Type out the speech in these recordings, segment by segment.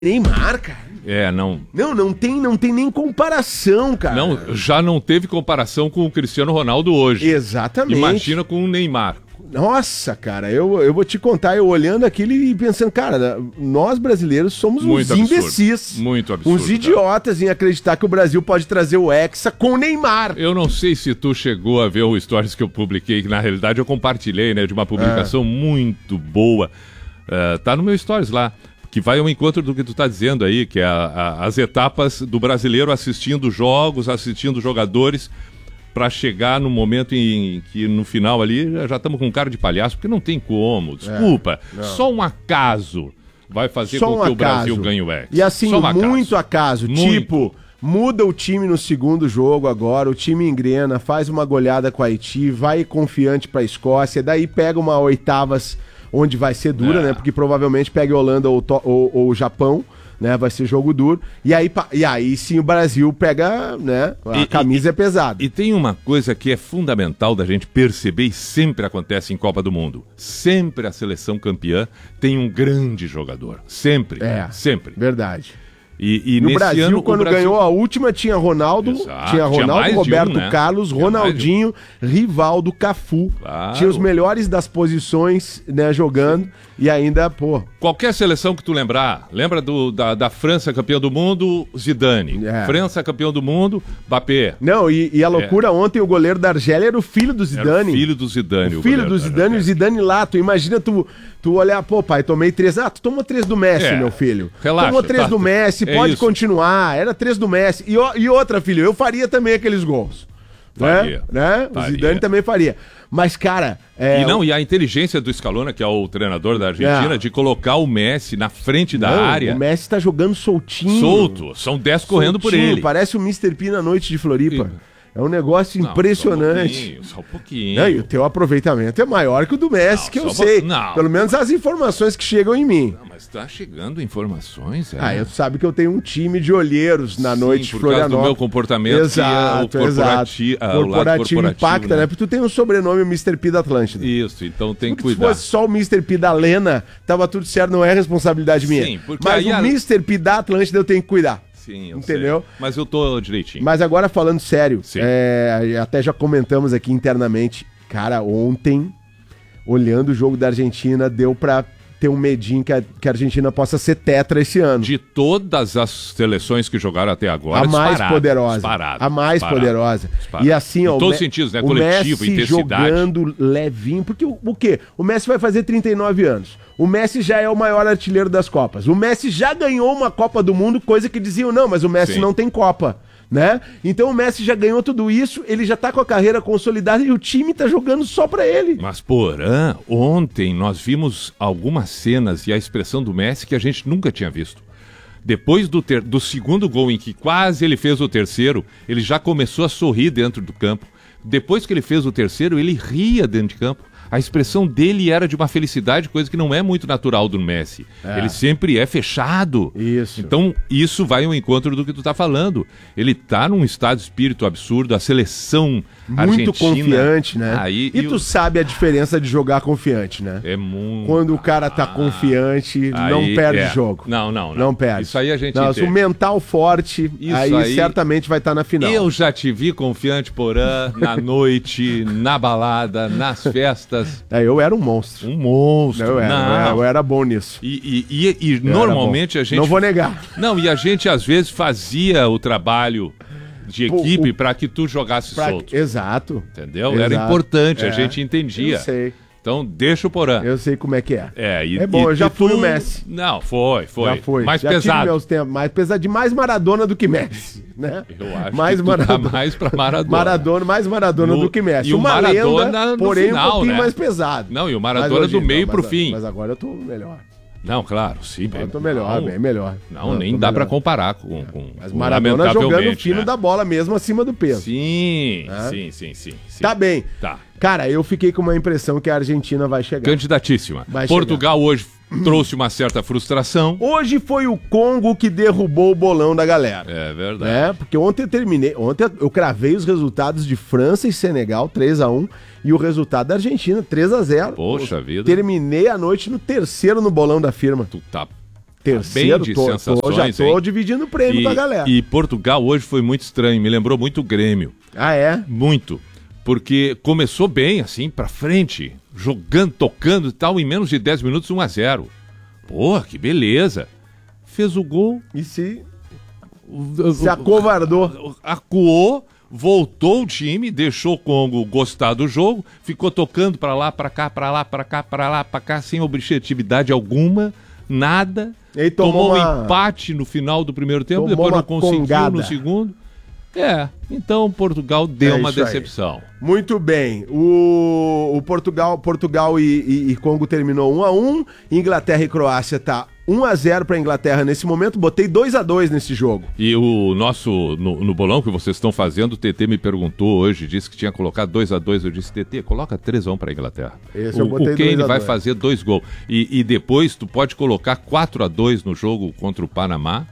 Neymar, cara. Não. Não tem nem comparação, cara. Já não teve comparação com o Cristiano Ronaldo hoje. Exatamente. Imagina com o Neymar. Nossa, cara, eu vou te contar, eu olhando aquilo e pensando, cara, nós brasileiros somos uns imbecis. Muito absurdo. Uns idiotas em acreditar que o Brasil pode trazer o Hexa com o Neymar. Eu não sei se tu chegou a ver o stories que eu publiquei, que na realidade eu compartilhei, né, de uma publicação muito boa. Tá no meu stories lá. Que vai ao encontro do que tu tá dizendo aí, que é as etapas do brasileiro assistindo jogos, assistindo jogadores, para chegar no momento em que no final ali já estamos com cara de palhaço, porque não tem como, desculpa, só um acaso vai fazer com que o Brasil ganhe o Hexa. E assim, muito acaso, tipo, muda o time no segundo jogo agora, o time engrena, faz uma goleada com a Haiti, vai confiante para a Escócia, daí pega uma oitavas onde vai ser dura, né? Porque provavelmente pega a Holanda ou o Japão, né? Vai ser jogo duro. E aí sim o Brasil pega, né? A camisa é pesada. E tem uma coisa que é fundamental da gente perceber e sempre acontece em Copa do Mundo. Sempre a seleção campeã tem um grande jogador. Sempre. Sempre. Verdade. E no nesse Brasil, ano, quando ganhou a última, tinha Ronaldo, tinha Roberto Carlos, Ronaldinho, Rivaldo, Cafu. Claro. Tinha os melhores das posições, né, jogando. E ainda, pô... Qualquer seleção que tu lembra da França campeã do mundo, Zidane. França campeão do mundo, Mbappé. Não, e a loucura ontem, o goleiro da Argélia era o filho do Zidane. Era o filho do Zidane. O filho do Zidane, o Zidane lá. Tu imagina tu olhar, pô, pai, tomei 3. Tu tomou 3 do Messi, meu filho. Relaxa. Tomou 3 do Messi, pode continuar. Era 3 do Messi. E outra, filho, eu faria também aqueles gols. Faria. Né? O Zidane também faria. Mas, cara... E a inteligência do Scaloni, que é o treinador da Argentina, de colocar o Messi na frente da área. O Messi tá jogando soltinho. Solto. São 10 correndo por ele. Parece o Mr. P na noite de Floripa. É um negócio impressionante. Só um pouquinho. E o teu aproveitamento é maior que o do Messi, que eu sei. Pelo menos as informações que chegam em mim. Mas tá chegando informações, eu sabe que eu tenho um time de olheiros na noite de Florianópolis. Por causa do meu comportamento. Exato. O corporativo impacta, né? Porque tu tem um sobrenome Mr. P da Atlântida. Isso, então tem que cuidar. Se fosse só o Mr. P da Lena, tava tudo certo, não é responsabilidade minha. Sim, porque mas o Mr. P da Atlântida eu tenho que cuidar. Sim, entendeu? Sei. Mas eu tô direitinho. Mas agora falando sério, até já comentamos aqui internamente, cara, ontem, olhando o jogo da Argentina, deu pra ter um medinho que a Argentina possa ser tetra esse ano. De todas as seleções que jogaram até agora, a mais poderosa. Disparado, a mais poderosa. Disparado. E assim, ó, em todos os sentidos, né? Coletivo, Messi intensidade. Jogando levinho, porque o quê? O Messi vai fazer 39 anos. O Messi já é o maior artilheiro das Copas. O Messi já ganhou uma Copa do Mundo, coisa que diziam, não, mas o Messi não tem Copa, né? Então o Messi já ganhou tudo isso, ele já tá com a carreira consolidada e o time tá jogando só pra ele. Mas, Porã, ontem nós vimos algumas cenas e a expressão do Messi que a gente nunca tinha visto. Depois do segundo gol, em que quase ele fez o terceiro, ele já começou a sorrir dentro do campo. Depois que ele fez o terceiro, ele ria dentro de campo. A expressão dele era de uma felicidade, coisa que não é muito natural do Messi. Ele sempre é fechado. Isso. Então, isso vai ao encontro do que tu tá falando. Ele tá num estado de espírito absurdo, a seleção muito argentina... confiante, né? E tu sabe a diferença de jogar confiante, né? É muito... Quando o cara tá confiante, não perde jogo. Não perde. Isso aí a gente entende. O mental forte, aí certamente vai estar na final. Eu já te vi confiante, Porã, na noite, na balada, nas festas. Eu era um monstro. Um monstro. Eu era bom nisso. E normalmente a gente... Não vou negar. Não, e a gente às vezes fazia o trabalho de equipe para que tu jogasse solto. Exato. Entendeu? Era importante, a gente entendia. Eu sei. Então, deixa o Porã. Eu sei como é que é. É bom, eu já fui o Messi. Não, foi. Já foi. Mais já pesado. Tive meus tempos, mais pesado, de mais Maradona do que Messi, né? Eu acho mais que Maradona. Tá mais pra Maradona. Mais Maradona do que Messi. E o Maradona lenda, no porém final, um pouquinho né? mais pesado. Não, e o Maradona do meio pro fim. Mas agora eu tô melhor. Não, claro, sim. Eu tô melhor, bem melhor. Não, nem dá pra comparar com mas Maradona jogando o fino da bola mesmo acima do peso. Sim. Tá bem. Tá. Cara, eu fiquei com uma impressão que a Argentina vai chegar. Candidatíssima. Portugal hoje trouxe uma certa frustração. Hoje foi o Congo que derrubou o bolão da galera. É verdade. Porque ontem eu cravei os resultados de França e Senegal, 3-1, e o resultado da Argentina, 3-0. Poxa vida. Terminei a noite no terceiro no bolão da firma. Tu tá Terceiro, bem de sensações, já tô hein? dividindo o prêmio com a galera. E Portugal hoje foi muito estranho, me lembrou muito o Grêmio. Ah, é? Muito. Porque começou bem, assim, pra frente, jogando, tocando e tal, em menos de 10 minutos, 1-0. Pô, que beleza. Fez o gol. E se acovardou. Acuou, voltou o time, deixou o Congo gostar do jogo, ficou tocando pra lá, pra cá, pra lá, pra cá, pra lá, pra cá, sem objetividade alguma, nada. E tomou um empate no final do primeiro tempo, depois não conseguiu no segundo. Então Portugal deu uma decepção. Aí. Muito bem. O Portugal e Congo terminou 1-1. Inglaterra e Croácia tá 1-0 pra Inglaterra nesse momento. Botei 2-2 nesse jogo. E o nosso, no bolão que vocês estão fazendo, o TT me perguntou hoje, disse que tinha colocado 2-2. Eu disse, TT, coloca 3-1 pra Inglaterra. O Kane vai fazer 2 gols. E depois tu pode colocar 4-2 no jogo contra o Panamá.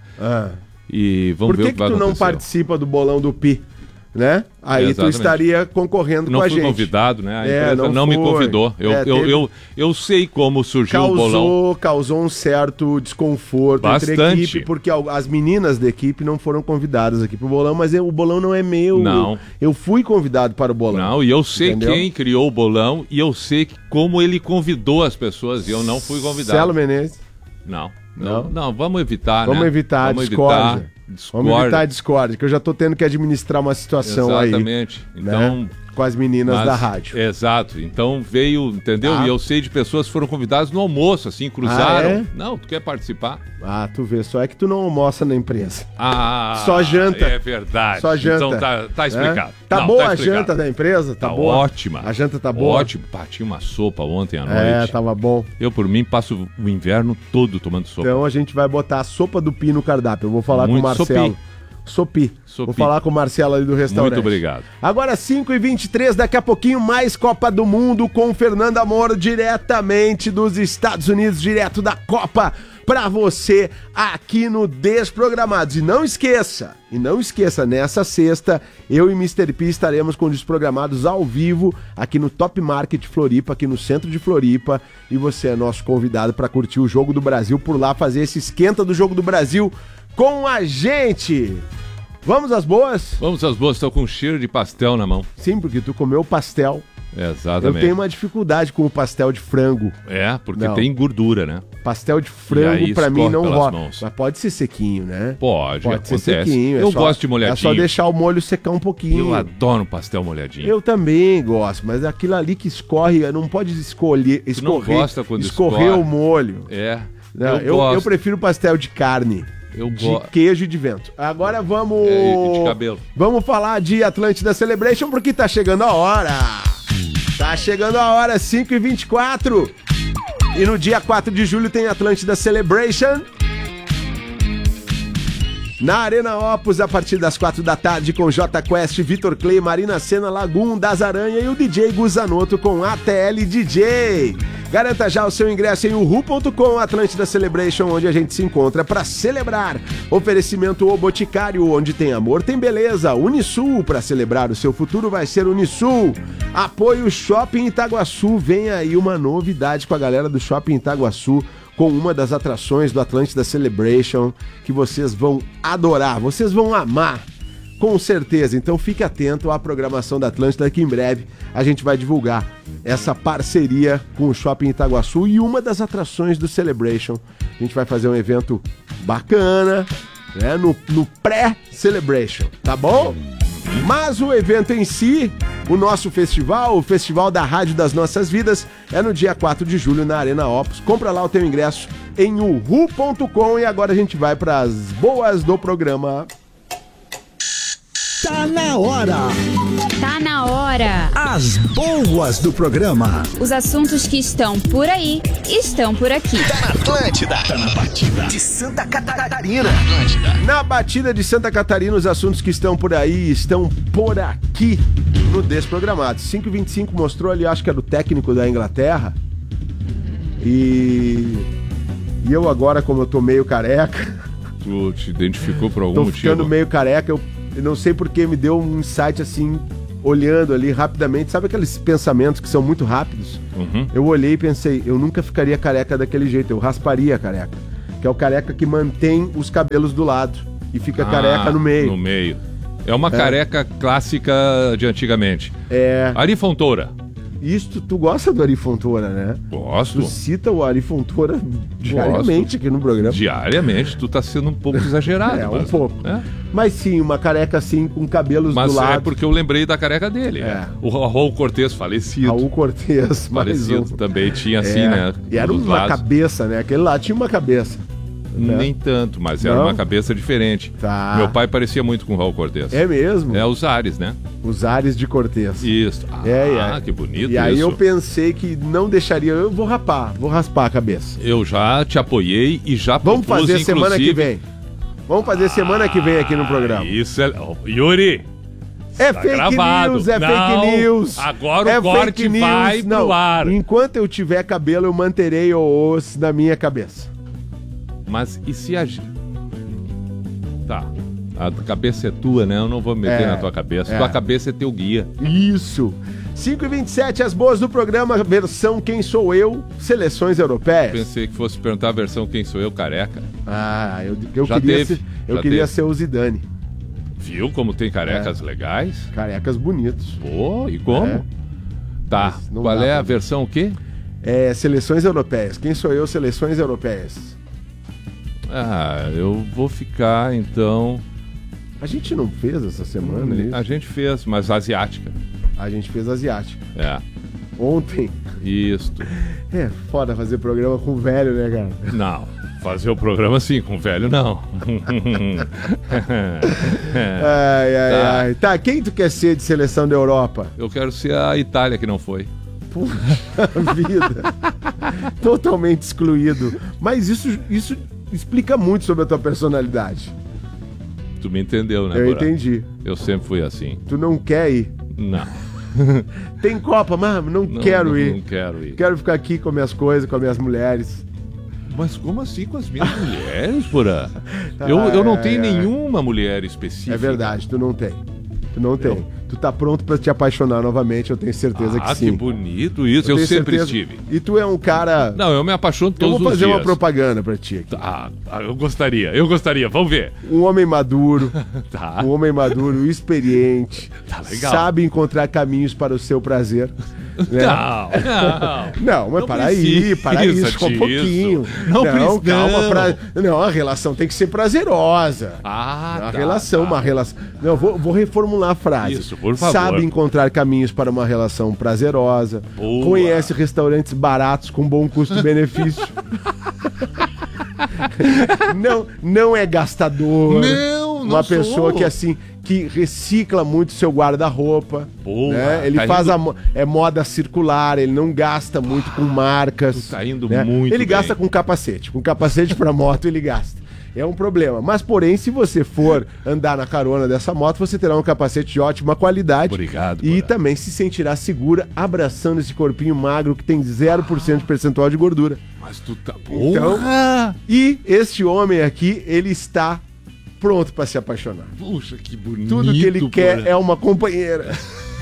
E vamos ver o que vai acontecer. Por que tu não participa do bolão do Pi? Né? Aí exatamente. Tu estaria concorrendo com a gente. Não fui convidado, né? A empresa não me convidou. Eu sei como surgiu o bolão. Causou um certo desconforto entre a equipe, porque as meninas da equipe não foram convidadas aqui pro bolão, mas o bolão não é meu. Não. Eu fui convidado para o bolão. Não, e eu sei quem criou o bolão e eu sei como ele convidou as pessoas e eu não fui convidado. Celo Menezes? Não, vamos evitar, vamos né? Evitar a discórdia. Vamos evitar a discórdia, que eu já tô tendo que administrar uma situação aí. Exatamente. Então, né? Com as meninas da rádio. Exato. Então veio, entendeu? E eu sei de pessoas que foram convidadas no almoço, assim, cruzaram. Não, tu quer participar? Tu vê, só é que tu não almoça na empresa. Só janta. É verdade. Só janta. Então tá explicado. Tá boa a janta da empresa? Tá boa? Ótima. A janta tá boa? Ótimo. Tinha uma sopa ontem à noite. Tava bom. Eu, por mim, passo o inverno todo tomando sopa. Então a gente vai botar a sopa do Pi no cardápio. Eu vou falar com o Marcelo. Sopi. Vou falar com o Marcelo ali do restaurante. Muito obrigado. Agora 5h23, daqui a pouquinho mais Copa do Mundo com Fernando Amor diretamente dos Estados Unidos, direto da Copa, pra você aqui no Desprogramados. E não esqueça, nessa sexta, eu e Mr. P estaremos com Desprogramados ao vivo aqui no Top Market Floripa, aqui no centro de Floripa, e você é nosso convidado para curtir o Jogo do Brasil por lá, fazer esse esquenta do Jogo do Brasil com a gente. Vamos às boas? Vamos às boas, estou com cheiro de pastel na mão. Sim, porque tu comeu pastel. Exatamente. Eu tenho uma dificuldade com o pastel de frango. Porque tem gordura, né? Pastel de frango pra mim não rola. Mas pode ser sequinho, né? Pode ser sequinho. Eu gosto de molhadinho. É só deixar o molho secar um pouquinho. Eu adoro um pastel molhadinho. Eu também gosto, mas aquilo ali que escorre, não pode escorrer. Tu não gosta quando escorrer o molho. Não, eu prefiro pastel de carne. De queijo e de vento. Agora vamos... de cabelo. Vamos falar de Atlântida Celebration, porque tá chegando a hora. Tá chegando a hora, 5h24. E no dia 4 de julho tem Atlântida Celebration na Arena Opus, a partir das 4 da tarde, com J Quest, Vitor Clay, Marina Sena, Lagum, Das Aranha e o DJ Guzanoto com ATL DJ. Garanta já o seu ingresso em uhu.com, Atlântida Celebration, onde a gente se encontra para celebrar. Oferecimento O Boticário, onde tem amor, tem beleza. Unisul, para celebrar o seu futuro vai ser Unisul. Apoio Shopping Itaguaçu, vem aí uma novidade com a galera do Shopping Itaguaçu, com uma das atrações do Atlântida Celebration, que vocês vão adorar, vocês vão amar, com certeza. Então fique atento à programação da Atlântida, que em breve a gente vai divulgar essa parceria com o Shopping Itaguaçu e uma das atrações do Celebration. A gente vai fazer um evento bacana, né, no pré-Celebration, tá bom? Mas o evento em si, o nosso festival, o Festival da Rádio das Nossas Vidas, é no dia 4 de julho na Arena Opus. Compra lá o teu ingresso em uhu.com. E agora a gente vai para as boas do programa. Tá na hora! Tá na hora! As boas do programa. Os assuntos que estão por aí, estão por aqui. Tá na Atlântida! Tá na batida de Santa Catarina. Atlântida. Na batida de Santa Catarina, os assuntos que estão por aí, estão por aqui no Desprogramados. 5h25 mostrou ali, acho que era o técnico da Inglaterra. E eu agora, como eu tô meio careca... Tu te identificou por algum motivo? Tô ficando meio careca, eu não sei porque me deu um insight assim, olhando ali rapidamente. Sabe aqueles pensamentos que são muito rápidos? Uhum. Eu olhei e pensei, eu nunca ficaria careca daquele jeito, eu rasparia a careca. que é o careca que mantém os cabelos do lado e fica careca no meio. No meio. É uma careca clássica de antigamente. É. Ari Fontoura. Isto, tu gosta do Ari Fontoura, né? Gosto. Tu cita o Ari Fontoura diariamente aqui no programa. Diariamente, tu tá sendo um pouco exagerado. Um pouco. É? Mas sim, uma careca assim, com cabelos Mas do lado. é porque eu lembrei da careca dele. O Raul Cortez, falecido. Raul Cortez, falecido também tinha assim, né? E era uma lados. Cabeça, né? Aquele lá tinha uma cabeça. Nem tanto, mas era uma cabeça diferente. Tá. Meu pai parecia muito com o Raul Cortez. É mesmo? É os Ares, né? Os Ares de Cortez. Isso. Que bonito. E aí eu pensei que não deixaria. Eu vou raspar a cabeça. Eu já te apoiei e já Vamos propus, fazer semana que inclusive... vem. Vamos fazer semana que vem aqui no programa. Isso é... Yuri! É tá fake gravado. news, é não, fake news. Agora o corte vai pro ar. Enquanto eu tiver cabelo, eu manterei o osso na minha cabeça. Mas e se a... Tá. A cabeça é tua, né? Eu não vou me meter na tua cabeça. Tua cabeça é teu guia. Isso. 5h27, as boas do programa, versão Quem Sou Eu, seleções europeias. Pensei que fosse perguntar a versão Quem Sou Eu, careca. Eu queria ser o Zidane. Viu como tem carecas legais? Carecas bonitos. Pô, e como? Tá. Qual é a versão o quê? É seleções europeias. Quem Sou Eu, seleções europeias. Eu vou ficar, então... A gente não fez essa semana, isso? A gente fez, mas asiática. A gente fez asiática. Ontem. Isto. É foda fazer programa com velho, né, cara? Não, fazer o programa assim, com velho não. Ai. Tá, quem tu quer ser de seleção da Europa? Eu quero ser a Itália, que não foi. Puxa vida. Totalmente excluído. Mas isso explica muito sobre a tua personalidade. Tu me entendeu, né, Eu entendi. Eu sempre fui assim. Tu não quer ir? Não. Tem Copa, mas não quero ir. Não quero ir. Quero ficar aqui com minhas coisas, com as minhas mulheres. Mas como assim com as minhas mulheres, porra? Eu não tenho nenhuma mulher específica. É verdade, tu não tem. Tu não tem. Tu tá pronto pra te apaixonar novamente, eu tenho certeza que sim. Que bonito isso, eu sempre estive. E tu é um cara... Não, eu me apaixono todos os dias. Eu vou fazer uma propaganda pra ti aqui. Eu gostaria, vamos ver. Um homem maduro, tá. Um homem maduro, experiente, tá legal. Sabe encontrar caminhos para o seu prazer. Né? Não, mas para aí só um pouquinho. Calma, não, a relação tem que ser prazerosa. Uma relação. Não, vou reformular a frase. Isso, por favor. Sabe encontrar caminhos para uma relação prazerosa. Boa. Conhece restaurantes baratos com bom custo-benefício. não é gastador. Não uma pessoa que assim que recicla muito seu guarda-roupa. Né? Ele faz moda circular, ele não gasta muito com marcas. Tu tá indo né? muito Ele bem. gasta com capacete. Com capacete para moto ele gasta. É um problema. Mas, porém, se você for andar na carona dessa moto, você terá um capacete de ótima qualidade. Obrigado. E também se sentirá segura abraçando esse corpinho magro que tem 0% de percentual de gordura. Mas tu tá... Então, e este homem aqui, ele está pronto para se apaixonar. Puxa, que bonito. Tudo que ele quer é uma companheira.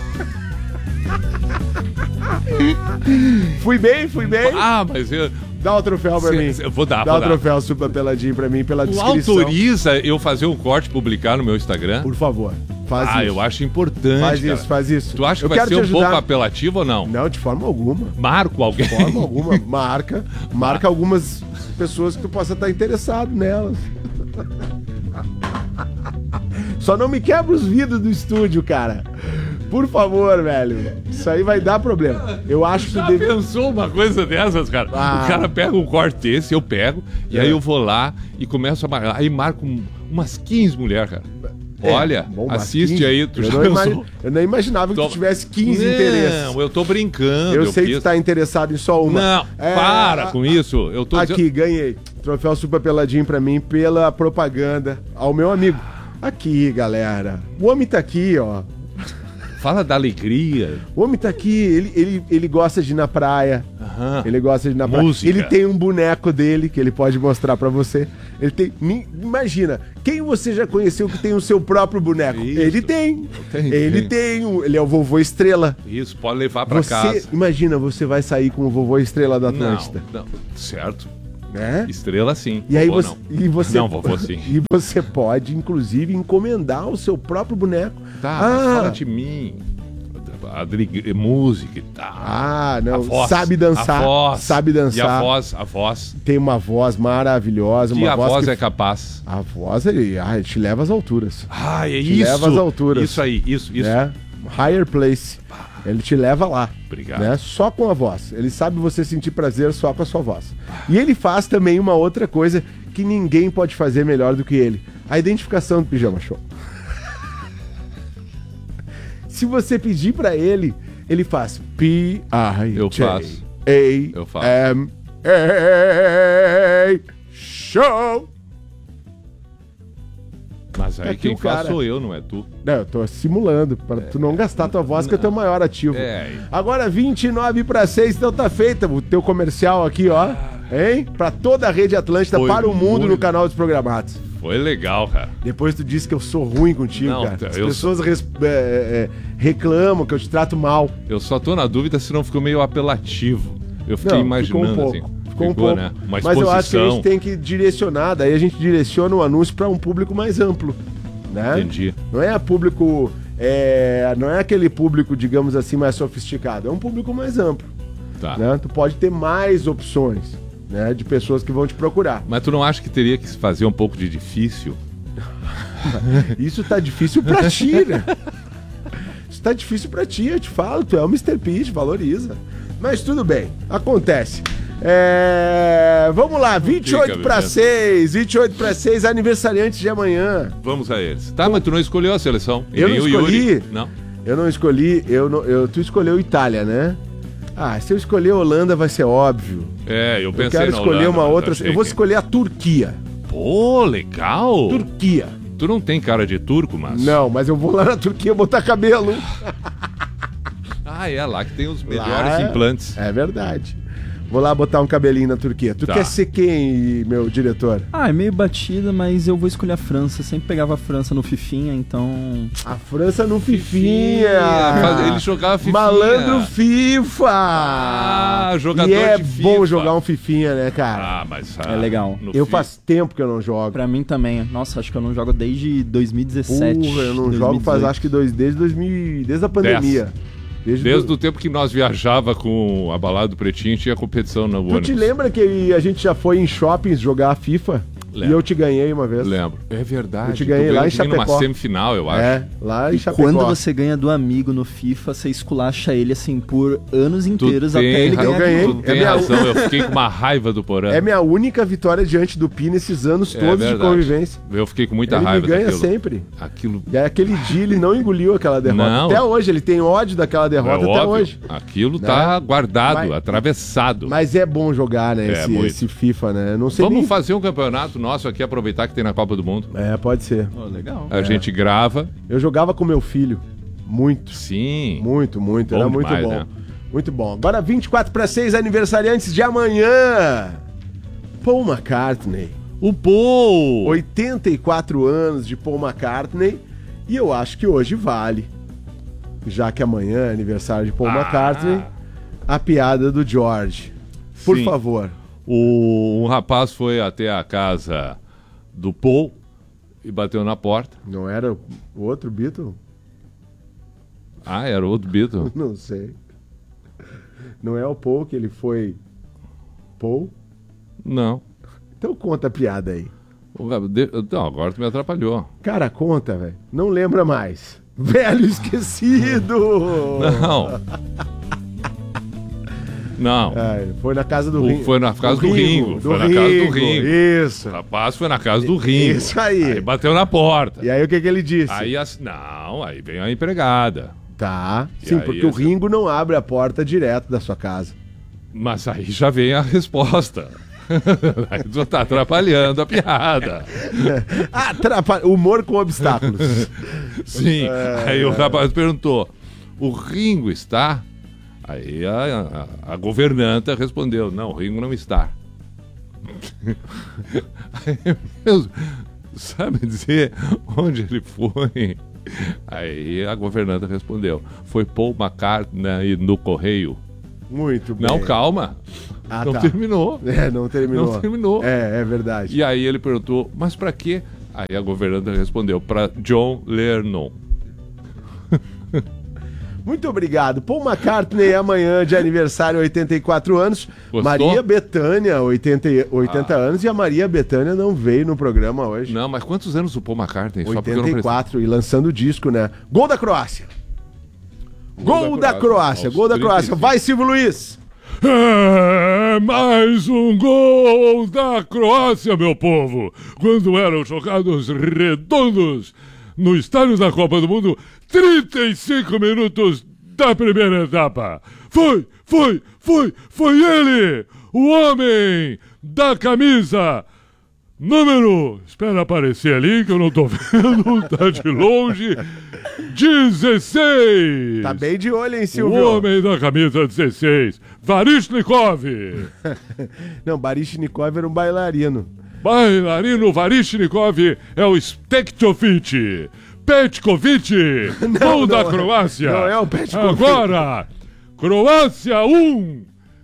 Fui bem? Mas eu... Dá o troféu pra mim. Eu vou dar, Dá o troféu Super Peladinho pra mim, pela descrição. Autoriza eu fazer um corte e publicar no meu Instagram? Por favor, faz isso. Eu acho importante, Faz isso. Tu acha que vai ser um pouco apelativo ou não? Não, de forma alguma. Marco alguém? De forma alguma. Marca algumas pessoas que tu possa estar interessado nelas. Só não me quebra os vidros do estúdio, cara. Por favor, velho. Isso aí vai dar problema. Eu acho que tu pensou uma coisa dessas, cara? O cara pega um corte desse, eu pego, e aí eu vou lá e começo a marcar. Aí marco umas 15 mulheres, cara. Olha, assiste 15, aí. Tu eu não imaginava que tu tivesse 15 interesses. Não, eu tô brincando. Eu sei que tu tá interessado em só uma. Não, para com isso. Eu tô aqui, ganhei. Troféu Super Peladinho pra mim pela propaganda ao meu amigo. Aqui, galera. O homem tá aqui, ó. Fala da alegria. O homem tá aqui, ele gosta de ir na praia. Ele gosta de ir na praia. Música. Ele tem um boneco dele que ele pode mostrar pra você. Ele tem. Imagina, quem você já conheceu que tem o seu próprio boneco? Isso. Ele tem. Ele é o Vovô Estrela. Isso, pode levar pra casa. Imagina, você vai sair com o Vovô Estrela da Atlântida. Não, certo. né? Estrela sim. E aí vovô você, não, vovô sim. E você pode, inclusive, encomendar o seu próprio boneco. Tá, mas fala de mim. Música e tal. Ah, não. Voz, sabe dançar. Sabe dançar. E a voz. Tem uma voz maravilhosa. Que uma a voz que... é capaz. A voz, ele te leva às alturas. Ah, é te isso. Leva às alturas. Isso aí, isso. É, higher place. Ele te leva lá. Obrigado. Né? Só com a voz. Ele sabe você sentir prazer só com a sua voz. E ele faz também uma outra coisa que ninguém pode fazer melhor do que ele. A identificação do Pijama Show. Se você pedir pra ele, ele faz P-I-J-A-M-A Show. Mas aí quem faz sou eu, não é tu. Não, eu tô simulando, pra tu não gastar tua voz, que é o teu maior ativo. Agora 29:06, então tá feita o teu comercial aqui, ó. Hein? Pra toda a Rede Atlântida, para o mundo no canal dos Programados. Foi legal, cara. Depois tu disse que eu sou ruim contigo, não, cara. As pessoas reclamam que eu te trato mal. Eu só tô na dúvida se não ficou meio apelativo. Eu fiquei imaginando ficou um pouco. assim. Ficou um pouco. Né? Uma mas eu acho que a gente tem que direcionar, daí a gente direciona o anúncio para um público mais amplo, né? Entendi. Não é público, não é aquele público, digamos assim, mais sofisticado, é um público mais amplo. Tá. Né? Tu pode ter mais opções, né, de pessoas que vão te procurar. Mas tu não acha que teria que fazer um pouco de difícil? Isso tá difícil pra ti, né? Isso tá difícil pra ti, eu te falo, tu é o Mr. P, valoriza. Mas tudo bem, acontece. Vamos lá, 28:06, aniversariantes de amanhã. Vamos a eles. Tá, mas tu não escolheu a seleção. Eu não escolhi? Não. Eu não escolhi, tu escolheu Itália, né? Ah, se eu escolher a Holanda vai ser óbvio. Eu pensei eu quero escolher Holanda, uma outra, eu vou escolher a Turquia. Pô, legal. Turquia. Tu não tem cara de turco, mas... Não, mas eu vou lá na Turquia botar cabelo. É lá que tem os melhores implantes. É verdade. Vou lá botar um cabelinho na Turquia. Tu quer ser quem, meu diretor? É meio batida, mas eu vou escolher a França. Sempre pegava a França no Fifinha, então... A França no Fifinha! Ele jogava Fifinha. Malandro FIFA! Jogador de FIFA. Bom jogar um Fifinha, né, cara? Mas... é legal. Faz tempo que eu não jogo. Pra mim também. Nossa, acho que eu não jogo desde 2017. Eu não jogo faz, acho que desde a pandemia. Desde o tempo que nós viajava com a balada do Pretinho, tinha competição no ônibus. Tu te lembra que a gente já foi em shoppings jogar FIFA? Lembro. E eu te ganhei uma vez. Lembro. É verdade. Eu te ganhei lá em Chapecó. Numa semifinal, eu acho. Lá em Chapecó. Quando você ganha do amigo no FIFA, você esculacha ele assim por anos inteiros até ele ganhar. Eu ganhei. Tu tem razão, eu fiquei com uma raiva do Porã. É minha única vitória diante do Pi nesses anos todos de convivência. Eu fiquei com muita raiva daquilo. Ele ganha sempre. Aquilo... E aí, aquele dia ele não engoliu aquela derrota. Não. Até hoje, ele tem ódio daquela derrota até hoje. Aquilo tá guardado, atravessado. Mas é bom jogar, né, esse FIFA, né? Não sei. Vamos fazer um campeonato nosso aqui, aproveitar que tem na Copa do Mundo. Pode ser. Legal. A gente grava. Eu jogava com meu filho. Muito. Sim. Muito. Bom Era muito demais, bom. Né? Muito bom. Agora 24:06, aniversariantes de amanhã. Paul McCartney. O Paul! 84 anos de Paul McCartney. E eu acho que hoje vale, já que amanhã é aniversário de Paul McCartney, a piada do George. Por favor. Um rapaz foi até a casa do Paul e bateu na porta. Não era o outro Beatle? Era o outro Beatle? Não sei. Não é o Paul que ele foi Paul? Não. Então conta a piada aí. Não, agora tu me atrapalhou. Cara, conta, velho. Não lembra mais. Velho esquecido! Não. Foi na casa do Ringo. Foi na casa do Ringo. Foi na casa do Ringo. Isso. O rapaz foi na casa do Ringo. Isso aí. Aí bateu na porta. E aí o que ele disse? Aí aí veio a empregada. Tá. Sim, porque o Ringo não abre a porta direto da sua casa. Mas aí já vem a resposta. Aí tu tá atrapalhando a piada. Humor com obstáculos. Sim. Aí o rapaz perguntou: o Ringo está? Aí a governanta respondeu: não, o Ringo não está. Aí, sabe dizer onde ele foi? Aí a governanta respondeu: foi Paul McCartney no correio. Muito bem. Não, calma. Não tá. terminou. Não terminou. Não terminou. É verdade. E aí ele perguntou, mas pra quê? Aí a governanta respondeu, pra John Lennon. Muito obrigado. Paul McCartney amanhã de aniversário, 84 anos. Gostou? Maria Bethânia, 80 anos. E a Maria Bethânia não veio no programa hoje. Não, mas quantos anos o Paul McCartney? Só porque eu não 84 e lançando o disco, né? Gol da Croácia. Gol da Croácia. Gol da Croácia. Vai, Silvio Luiz. É mais um gol da Croácia, meu povo. Quando eram jogados redondos no estádio da Copa do Mundo, 35 minutos da primeira etapa. Foi ele, o homem da camisa número, espera aparecer ali que eu não tô vendo, tá de longe, 16. Tá bem de olho, hein, Silvio? O homem da camisa 16, Varishnikov. Não, Varishnikov era um bailarino. Bailarino Varishnikov é o Stektovic. Petkovic, gol da Croácia. Não é o Petkovic. Agora, Croácia 1.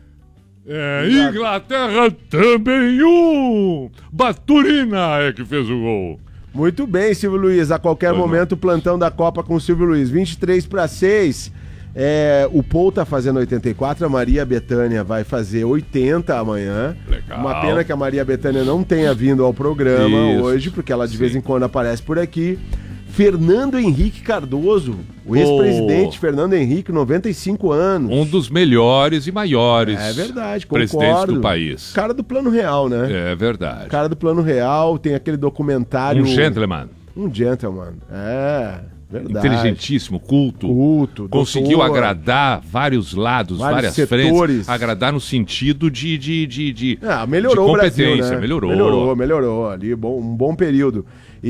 Inglaterra também 1. Baturina é que fez o gol. Muito bem, Silvio Luiz. A qualquer momento, o plantão da Copa com o Silvio Luiz. 23:06. O Paul tá fazendo 84, a Maria Bethânia vai fazer 80 amanhã. Legal. Uma pena que a Maria Bethânia não tenha vindo ao programa hoje, porque ela de vez em quando aparece por aqui. Fernando Henrique Cardoso, o ex-presidente Fernando Henrique, 95 anos. Um dos melhores e maiores verdade, presidentes do país. Cara do Plano Real, né? É verdade. Cara do Plano Real, tem aquele documentário... Um gentleman. Um gentleman, verdade. Inteligentíssimo, culto. Conseguiu doutor, agradar vários lados, várias setores. frentes. Agradar no sentido de melhorou de o Brasil, competência. né? Melhorou ali, um bom período.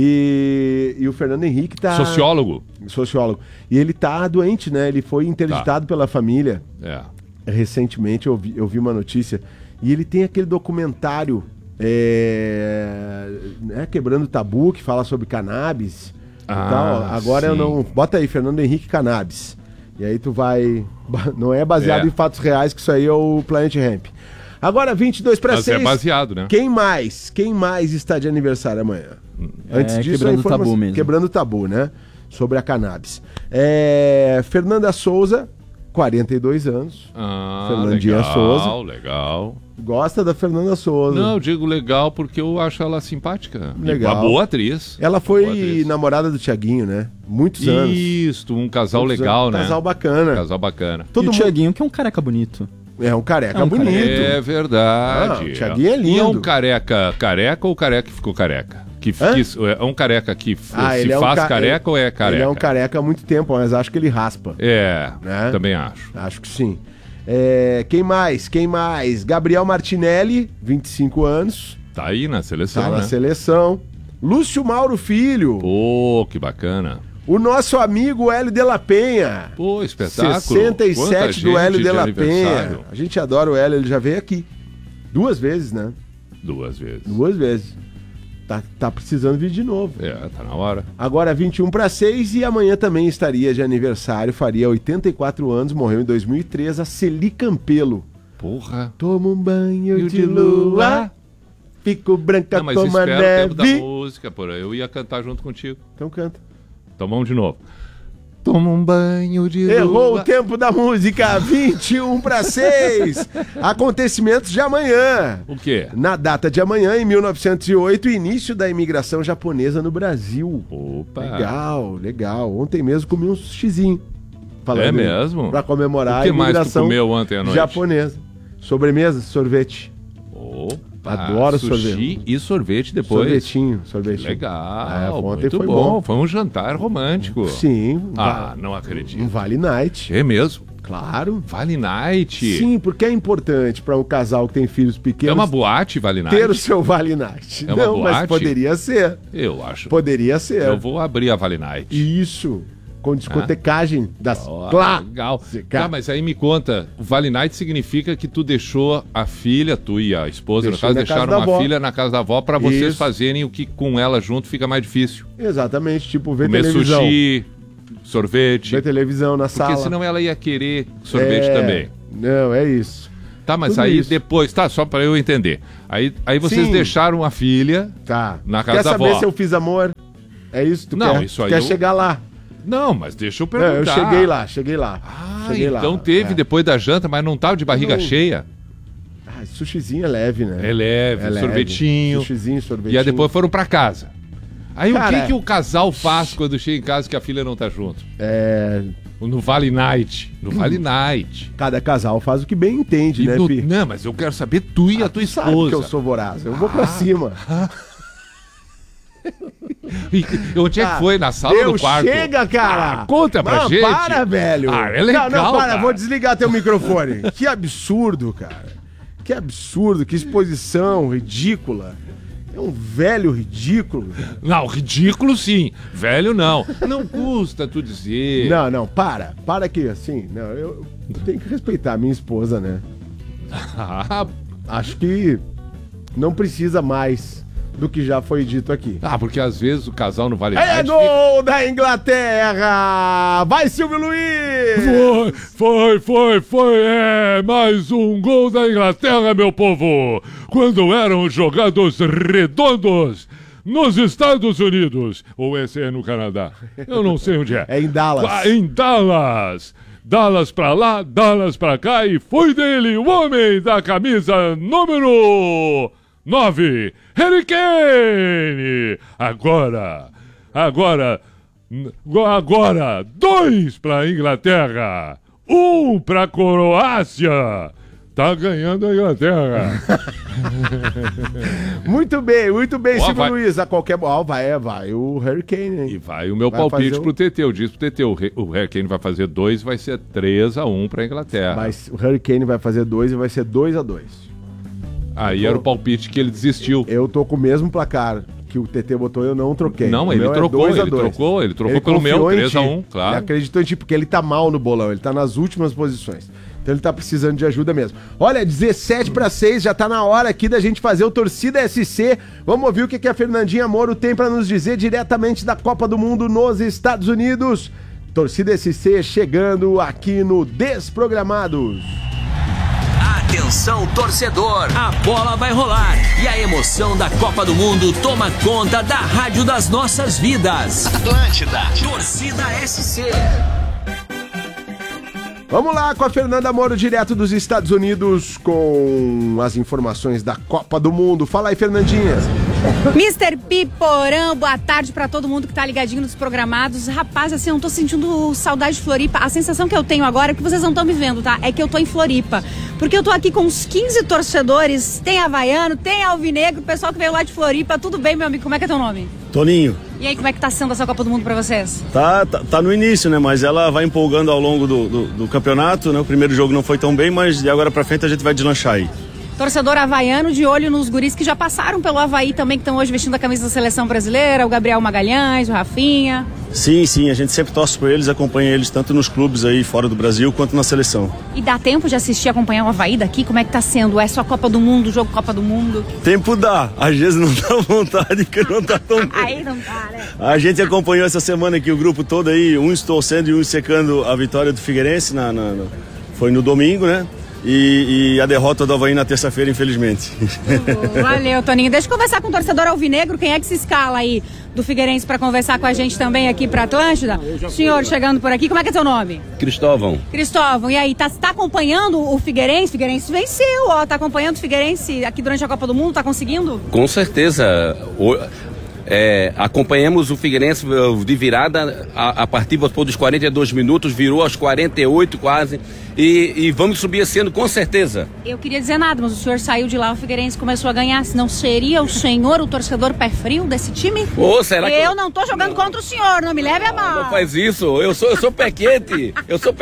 E o Fernando Henrique tá... Sociólogo. E ele tá doente, né? Ele foi interditado pela família. Recentemente eu vi uma notícia. E ele tem aquele documentário Quebrando o Tabu, que fala sobre cannabis e tal. Agora eu não... Bota aí, Fernando Henrique Cannabis. E aí tu vai... Não é baseado em fatos reais, que isso aí é o Planet Hemp. Agora, 22:06. Mas é baseado, né? Quem mais está de aniversário amanhã? Antes disso, quebrando o tabu mesmo. Quebrando o tabu, né? Sobre a cannabis. Fernanda Souza, 42 anos. Fernandinha Souza. Legal. Gosta da Fernanda Souza. Não, eu digo legal porque eu acho ela simpática. Legal. Uma boa atriz. Ela foi namorada do Thiaguinho, né? Muitos anos. Isso, um casal legal, né? Casal bacana. E o Thiaguinho, que é um careca bonito. É um careca bonito. É verdade. O Thiaguinho é lindo. E é um careca ou careca que ficou careca? É um careca que se faz careca ou é careca? Ele é um careca há muito tempo, mas acho que ele raspa. Né? Também acho. Acho que sim. Quem mais? Gabriel Martinelli, 25 anos. Tá aí na seleção, Tá né? na seleção. Lúcio Mauro Filho. Pô, que bacana. O nosso amigo Hélio de la Penha. Pô, espetáculo. 67 do Hélio de la Penha. aniversário. A gente adora o Hélio, ele já veio aqui. 2 vezes, né? 2 vezes. 2 vezes. Tá precisando vir de novo. Tá na hora. Agora 21:06 e amanhã também estaria de aniversário, faria 84 anos, morreu em 2003, a Celi Campelo. Porra. Toma um banho de lua, fico branca Não, mas como a espera o tempo da neve. música, porra. Eu ia cantar junto contigo. Então canta. Então vamos de novo. Toma um banho de lua. Errou o tempo da música, 21:06. Acontecimentos de amanhã. O quê? Na data de amanhã, em 1908, início da imigração japonesa no Brasil. Opa. Legal. Ontem mesmo comi um sushizinho. É mesmo? Pra comemorar o que a imigração mais tu comeu ontem à noite? japonesa. Sobremesa, sorvete. Opa. Adoro sushi sorvete. E sorvete depois. Sorvetinho. Legal. Ontem muito foi bom. Foi um jantar romântico. Sim. Não acredito. Um Vale Night. É mesmo? Claro. Vale Night. Sim, porque é importante para um casal que tem filhos pequenos. É uma boate, Vale Night? Ter o seu Vale Night. É uma boate? Mas poderia ser. Eu acho. Poderia ser. Eu vou abrir a Vale Night. Isso. Com discotecagem das... Legal. Tá, mas aí me conta, o Vale Night significa que tu deixou a filha, tu e a esposa, no caso, deixaram uma filha na casa da avó pra vocês fazerem o que com ela junto fica mais difícil. Exatamente, tipo ver comer televisão. Sushi, sorvete. Ver televisão na sala. Porque senão ela ia querer sorvete também. Não, é isso. Tá, mas Tudo aí isso. depois, tá, só pra eu entender. Aí vocês Sim. deixaram a filha Tá. na casa Quer da saber avó. se eu fiz amor? É isso que tu Não, quer? isso aí Quer eu- chegar lá? Não, mas deixa eu Não, perguntar. eu cheguei lá. Ah, Cheguei lá. então teve depois da janta, mas não tava de barriga Não. cheia. Ah, sushizinho é leve, né? É leve, sorvetinho. Sushizinho, sorvetinho. E aí depois foram pra casa. Aí Cara, o que o casal faz quando chega em casa que a filha não tá junto? No Vale Night. No Vale Night. Cada casal faz o que bem entende, E né, Pi? Não, mas eu quero saber tu e a tua Tu sabe esposa. que eu sou voraz. Eu vou pra cima. E onde é que foi? Na sala ou no quarto? Chega, cara! Conta pra não, gente. Para, velho! É legal, Não, para, cara. vou desligar teu microfone. Que absurdo, cara. Que absurdo, que exposição ridícula. É um velho ridículo. Não, ridículo sim. Velho não. Não custa tu dizer. Não, para. Para que, assim, não, eu tenho que respeitar a minha esposa, né? Ah, Acho que não precisa mais do que já foi dito aqui. porque às vezes o casal no Vale É Night gol da Inglaterra! Vai, Silvio Luiz! Foi. É mais um gol da Inglaterra, meu povo. Quando eram jogados redondos nos Estados Unidos. Ou esse é no Canadá? Eu não sei onde é. É em Dallas. Em Dallas. Dallas pra lá, Dallas pra cá e foi dele o homem da camisa número 9, Harry Kane. Agora, 2 pra Inglaterra, 1 pra Croácia. Tá ganhando a Inglaterra. Muito bem, Silvio vai. Luiz. A qualquer bola vai o Harry Kane, hein? E vai o meu Vai palpite fazer pro TT. Eu disse pro TT, o Harry Kane vai fazer 2, vai ser 3-1 pra Inglaterra. Mas o Harry Kane vai fazer 2 e vai ser 2-2. Aí era o palpite que ele desistiu. Eu tô com o mesmo placar que o TT botou, eu não troquei. Não, O ele meu é trocou, 2 a ele 2. trocou pelo meu, confiou em 3-1, ti. claro. Ele acreditou em ti, porque ele tá mal no bolão, ele tá nas últimas posições. Então ele tá precisando de ajuda mesmo. Olha, 17-6, já tá na hora aqui da gente fazer o Torcida SC. Vamos ouvir o que a Fernandinha Moro tem pra nos dizer diretamente da Copa do Mundo nos Estados Unidos. Torcida SC chegando aqui no Desprogramados. Atenção, torcedor, a bola vai rolar e a emoção da Copa do Mundo toma conta da rádio das nossas vidas. Atlântida, Torcida SC. Vamos lá com a Fernanda Moro, direto dos Estados Unidos, com as informações da Copa do Mundo. Fala aí, Fernandinha. Mr. Piporão, boa tarde pra todo mundo que tá ligadinho nos programados. Rapaz, assim, eu não tô sentindo saudade de Floripa. A sensação que eu tenho agora, é que vocês não estão me vendo, tá? É que eu tô em Floripa. Porque eu tô aqui com uns 15 torcedores, tem havaiano, tem alvinegro, o pessoal que veio lá de Floripa. Tudo bem, meu amigo? Como é que é teu nome? Toninho. E aí, como é que tá sendo essa Copa do Mundo pra vocês? Tá no início, né? Mas ela vai empolgando ao longo do campeonato, né? O primeiro jogo não foi tão bem, mas de agora pra frente a gente vai deslanchar aí. Torcedor havaiano de olho nos guris que já passaram pelo Havaí também, que estão hoje vestindo a camisa da seleção brasileira, o Gabriel Magalhães, o Rafinha. Sim, a gente sempre torce por eles, acompanha eles tanto nos clubes aí fora do Brasil quanto na seleção. E dá tempo de assistir e acompanhar o Havaí daqui? Como é que tá sendo? É só Copa do Mundo, jogo Copa do Mundo? Tempo dá, às vezes não dá vontade, porque não tá tão bem. Aí não dá, né? A gente acompanhou essa semana aqui o grupo todo aí, uns torcendo e uns secando a vitória do Figueirense, foi no domingo, né? E a derrota do Havaí na terça-feira, infelizmente. Valeu, Toninho. Deixa eu conversar com o torcedor alvinegro. Quem é que se escala aí do Figueirense para conversar com a gente também aqui para Atlântida? Senhor chegando por aqui, como é que é teu nome? Cristóvão. Cristóvão, e aí, tá acompanhando o Figueirense? Figueirense venceu, ó, tá acompanhando o Figueirense aqui durante a Copa do Mundo, tá conseguindo? Com certeza. Acompanhamos o Figueirense de virada a partir dos 42 minutos, virou aos 48 quase, e vamos subir esse ano com certeza. Eu queria dizer nada, mas o senhor saiu de lá, o Figueirense começou a ganhar, não seria o senhor o torcedor pé frio desse time? Será que eu não tô jogando contra o senhor, não me leve a mal. Não faz isso, eu sou pé quente,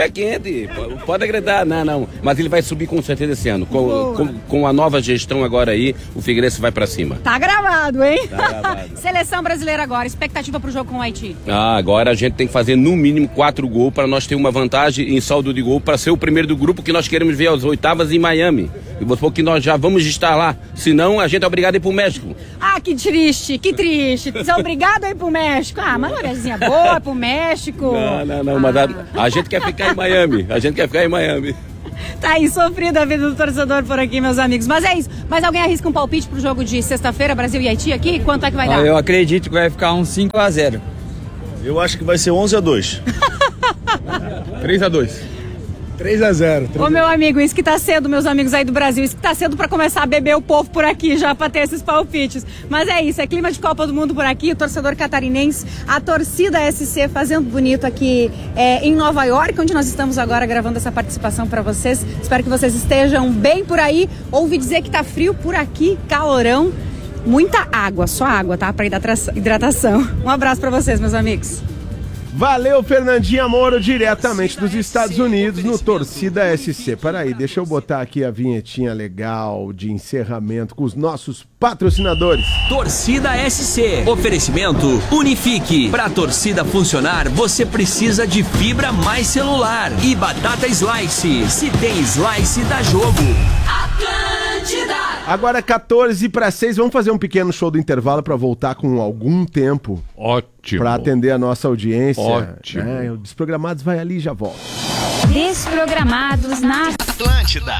pode acreditar, não, mas ele vai subir com certeza esse ano, com a nova gestão agora aí, o Figueirense vai pra cima. Tá gravado, hein? Tá gravado. Seleção brasileira agora, expectativa pro jogo com o Haiti? Agora a gente tem que fazer no mínimo 4 gols para nós ter uma vantagem em saldo de gol para ser o primeiro do grupo que nós queremos ver às oitavas em Miami. E vou supor que nós já vamos estar lá, senão a gente é obrigado a ir pro México. Ah, que triste. Você é obrigado a ir pro México. Ah, mas uma viagemzinha boa pro México. Não, mas a gente quer ficar em Miami, Tá aí, sofrida a vida do torcedor por aqui, meus amigos. Mas é isso. Mas alguém arrisca um palpite pro jogo de sexta-feira, Brasil e Haiti aqui? Quanto é que vai dar? Eu acredito que vai ficar uns 5-0. Eu acho que vai ser 11-2. 3-2. 3-0. Ô, meu amigo, isso que tá cedo, meus amigos aí do Brasil, isso que tá cedo pra começar a beber o povo por aqui já, pra ter esses palpites. Mas é isso, é clima de Copa do Mundo por aqui, o torcedor catarinense, a torcida SC fazendo bonito aqui em Nova York, onde nós estamos agora gravando essa participação pra vocês. Espero que vocês estejam bem por aí. Ouvi dizer que tá frio por aqui, calorão, muita água, só água, tá? Pra hidratação. Um abraço pra vocês, meus amigos. Valeu, Fernandinha Moro, diretamente dos Estados Unidos, no Torcida SC. Peraí, deixa eu botar aqui a vinhetinha legal de encerramento com os nossos patrocinadores. Torcida SC. Oferecimento Unifique. Pra torcida funcionar, você precisa de fibra mais celular. E batata slice. Se tem slice, dá jogo. Atlântida. Agora 14:06, vamos fazer um pequeno show do intervalo para voltar com algum tempo. Ótimo. Para atender a nossa audiência. Ótimo. O Desprogramados vai ali e já volta. Desprogramados na Atlântida.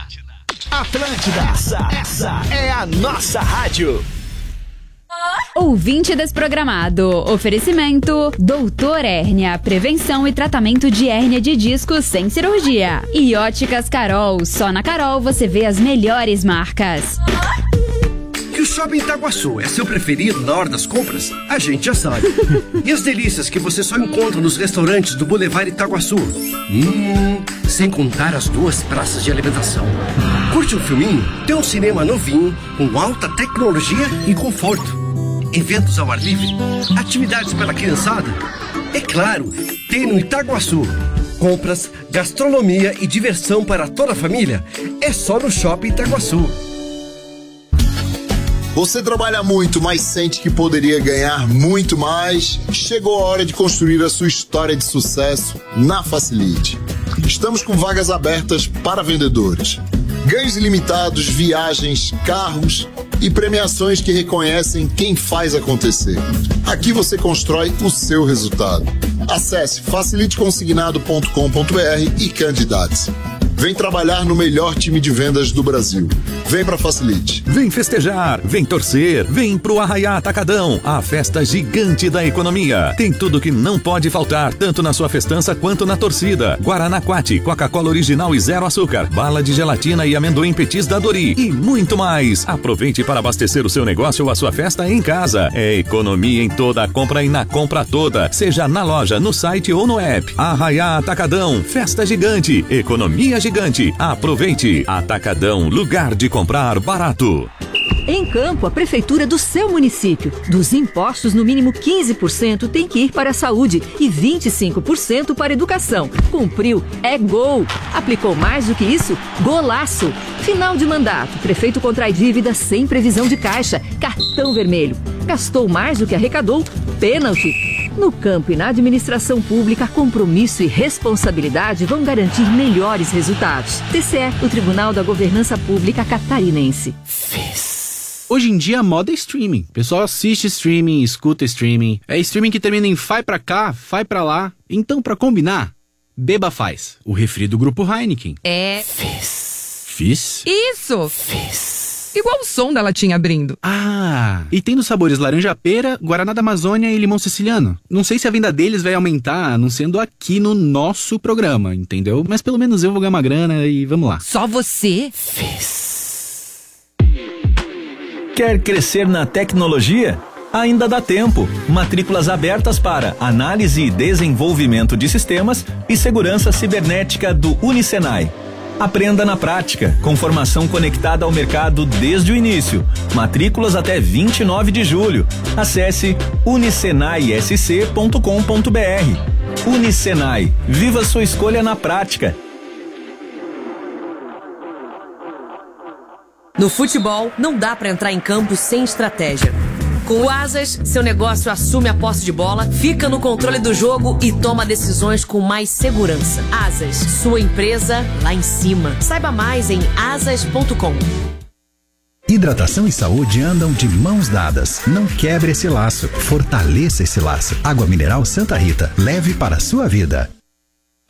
Essa é a nossa rádio. Ouvinte Desprogramado. Oferecimento Doutor Hérnia. Prevenção e tratamento de hérnia de disco sem cirurgia. E Óticas Carol. Só na Carol você vê as melhores marcas. Que o Shopping Itaguaçu é seu preferido na hora das compras, a gente já sabe. E as delícias que você só encontra nos restaurantes do Boulevard Itaguaçu. Sem contar as 2 praças de alimentação. Curte um filminho? Tem um cinema novinho, com alta tecnologia e conforto. Eventos ao ar livre, atividades para a criançada. É claro, tem no Itaguaçu. Compras, gastronomia e diversão para toda a família é só no Shopping Itaguaçu. Você trabalha muito, mas sente que poderia ganhar muito mais? Chegou a hora de construir a sua história de sucesso na Facilite. Estamos com vagas abertas para vendedores. Ganhos ilimitados, viagens, carros e premiações que reconhecem quem faz acontecer. Aqui você constrói o seu resultado. Acesse faciliteconsignado.com.br e candidate-se. Vem trabalhar no melhor time de vendas do Brasil. Vem pra Facilite. Vem festejar, vem torcer, vem pro Arraiá Atacadão, a festa gigante da economia. Tem tudo que não pode faltar, tanto na sua festança quanto na torcida. Guaraná Quati, Coca-Cola original e 0 açúcar, bala de gelatina e amendoim petis da Dori e muito mais. Aproveite para abastecer o seu negócio ou a sua festa em casa. É economia em toda a compra e na compra toda, seja na loja, no site ou no app. Arraiá Atacadão, festa gigante, economia gigante. Aproveite. Atacadão, lugar de comprar barato. Em Campo, a prefeitura do seu município. Dos impostos, no mínimo 15% tem que ir para a saúde e 25% para a educação. Cumpriu, é gol. Aplicou mais do que isso? Golaço. Final de mandato, prefeito contrai dívida sem previsão de caixa. Cartão vermelho. Gastou mais do que arrecadou? Pênalti. No campo e na administração pública, compromisso e responsabilidade vão garantir melhores resultados. TCE, o Tribunal da Governança Pública Catarinense. Hoje em dia a moda é streaming. O pessoal assiste streaming, escuta streaming. É streaming que termina em vai pra cá, vai pra lá. Então, pra combinar, Beba Faz, o refri do Grupo Heineken. É... Fizz? Isso! Fizz. Igual o som da latinha abrindo. Ah, e tem nos sabores laranja-pera, Guaraná da Amazônia e limão siciliano. Não sei se a venda deles vai aumentar, anunciando aqui no nosso programa, entendeu? Mas pelo menos eu vou ganhar uma grana e vamos lá. Só você? Quer crescer na tecnologia? Ainda dá tempo. Matrículas abertas para análise e desenvolvimento de sistemas e segurança cibernética do Unisenai. Aprenda na prática, com formação conectada ao mercado desde o início. Matrículas até 29 de julho. Acesse unisenaisc.com.br. Unisenai. Viva sua escolha na prática. No futebol, não dá pra entrar em campo sem estratégia. Com o Asas, seu negócio assume a posse de bola, fica no controle do jogo e toma decisões com mais segurança. Asas, sua empresa lá em cima. Saiba mais em asas.com. Hidratação e saúde andam de mãos dadas. Não quebre esse laço, fortaleça esse laço. Água mineral Santa Rita, leve para a sua vida.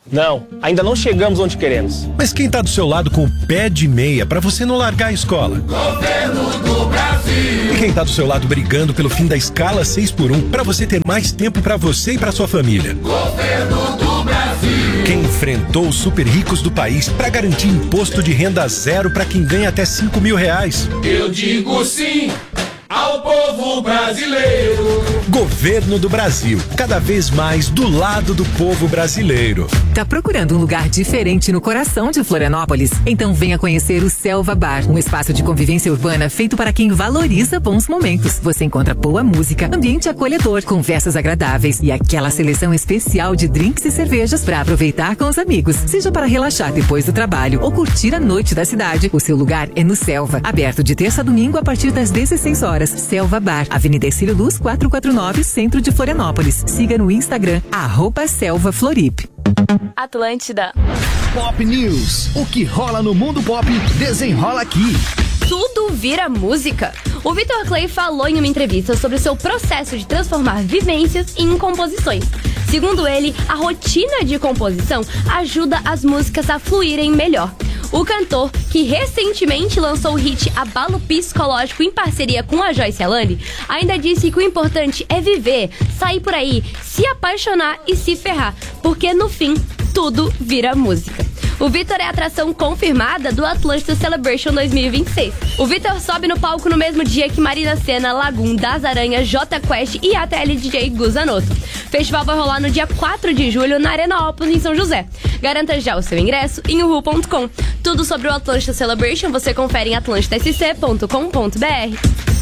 Não, ainda não chegamos onde queremos. Mas quem tá do seu lado com o pé de meia pra você não largar a escola? Governo do Brasil. E quem tá do seu lado brigando pelo fim da escala 6x1 pra você ter mais tempo pra você e pra sua família? Governo do Brasil. Quem enfrentou os super ricos do país pra garantir imposto de renda zero pra quem ganha até R$5.000? Eu digo sim ao povo brasileiro. Governo do Brasil, cada vez mais do lado do povo brasileiro. Tá procurando um lugar diferente no coração de Florianópolis? Então venha conhecer o Selva Bar, um espaço de convivência urbana feito para quem valoriza bons momentos. Você encontra boa música, ambiente acolhedor, conversas agradáveis e aquela seleção especial de drinks e cervejas para aproveitar com os amigos. Seja para relaxar depois do trabalho ou curtir a noite da cidade, o seu lugar é no Selva, aberto de terça a domingo a partir das 16 horas. Selva Bar, Avenida Ercílio Luz 449, centro de Florianópolis. Siga no Instagram, @SelvaFlorip. Atlântida. Pop News. O que rola no mundo pop, desenrola aqui. Tudo vira música. O Victor Clay falou em uma entrevista sobre o seu processo de transformar vivências em composições. Segundo ele, a rotina de composição ajuda as músicas a fluírem melhor. O cantor, que recentemente lançou o hit Abalo Psicológico em parceria com a Joyce Alane, ainda disse que o importante é viver, sair por aí, se apaixonar e se ferrar, porque no fim, tudo vira música. O Victor é a atração confirmada do Atlântida Celebration 2026. O Victor sobe no palco no mesmo dia que Marina Sena, Lagoon, Das Aranha, Jota Quest e ATL DJ Guzanoto. O festival vai rolar no dia 4 de julho na Arena Opus, em São José. Garanta já o seu ingresso em uhu.com. Tudo sobre o Atlântida Celebration você confere em atlantidasc.com.br.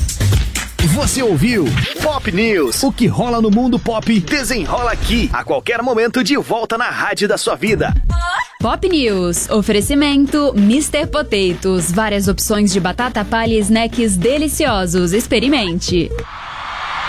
Você ouviu Pop News. O que rola no mundo pop, desenrola aqui. A qualquer momento, de volta na rádio da sua vida. Pop News. Oferecimento Mr. Potatoes. Várias opções de batata palha e snacks deliciosos. Experimente.